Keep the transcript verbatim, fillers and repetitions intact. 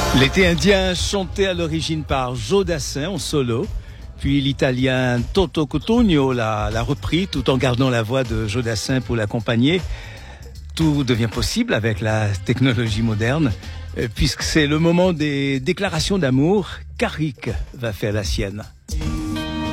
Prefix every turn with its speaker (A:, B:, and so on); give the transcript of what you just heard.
A: L'été indien chanté à l'origine par Joe Dassin en solo, puis l'italien Toto Cutugno l'a, l'a repris tout en gardant la voix de Joe Dassin pour l'accompagner. Tout devient possible avec la technologie moderne, puisque c'est le moment des déclarations d'amour. Carrick va faire la sienne.